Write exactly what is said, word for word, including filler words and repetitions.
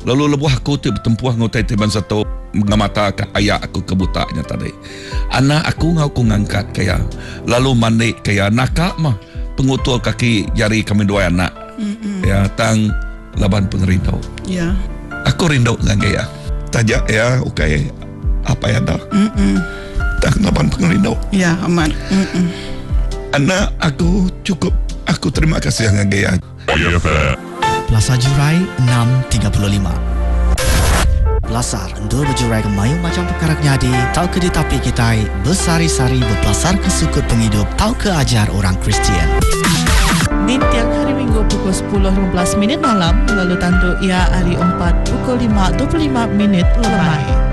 Lalu lebuh aku tu bertempuh ngotai tiban satu mengamata ke ayah aku kebutanya tadi. Anak aku ngau ku ngangkat kaya. Lalu manik kaya nakak mah pengutul kaki jari kami dua anak. Mm-mm. Ya tang laban pengerindau. Ya. Aku rindu dengan kaya. Tajak ya ukai apa ya dah. Mm-mm. Tang laban pengerindau. Ya aman. Mm-mm. Anak aku cukup aku terima kasih dengan kaya. Plaza Jurai enam tiga puluh lima. Belasar untuk berjurai ke mayu macam perkara nyadi. Tahu ke di tapi kita bersari-sari berpelasar ke sukut penghidup. Tahu ke ajar orang Kristian. Di tiang hari Minggu pukul sepuluh lima belas minit malam. Lalu tantu ia hari empat pukul lima dua puluh lima minit lemai.